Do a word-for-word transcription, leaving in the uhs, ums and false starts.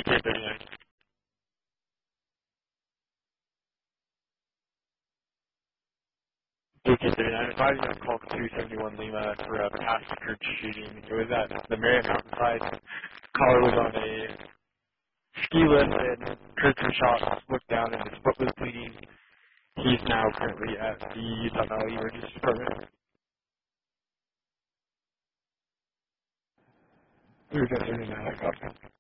K thirty-nine. A K thirty-nine. Advising on call two seventy-one Lima for a past church shooting. It was at the Marion Mountainside. Caller was on a ski lift and heard some shots, looked down and his foot was bleeding. He's now currently at the Utah Valley Emergency Department. three K thirty-nine, I got him.